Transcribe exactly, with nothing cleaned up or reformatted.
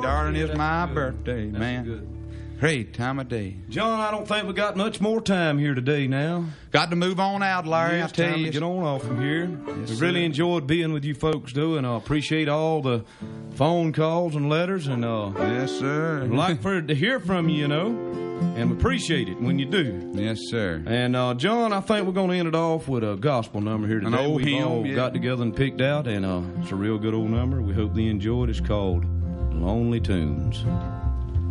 darling, Yeah, it's my good. birthday, That's man. good. Great time of day. John, I don't think we got much more time here today now. Got to move on out, Larry. Yeah, I it's tell time you. to get on off from here. Yes, we really sir. enjoyed being with you folks, though, and I appreciate all the phone calls and letters, and uh, Yes, sir. I'd like for to hear from you, you know, and we appreciate it when you do. Yes, sir. And uh, John, I think we're going to end it off with a gospel number here today. old We've hymn, all yeah. got together and picked out, and uh, it's a real good old number. We hope they enjoy it. It's called Lonely Tunes.